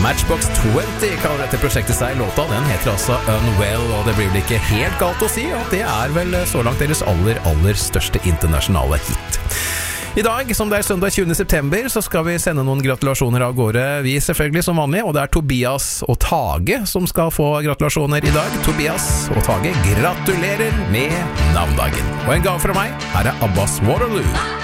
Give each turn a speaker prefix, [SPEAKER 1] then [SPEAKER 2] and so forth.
[SPEAKER 1] Matchbox 20 kaller dette prosjektet seg. Låta den heter altså Unwell, og det blir vel ikke helt galt å si at det er vel så langt deres aller største internasjonale hit. I dag, som det er søndag 20. september, så skal vi sende noen gratulasjoner av gårde, vi selvfølgelig som vanlig, og det er Tobias og Tage som skal få gratulasjoner i dag. Tobias og Tage, gratulerer med navndagen. Og en gave fra meg, her er Abbas Waterloo.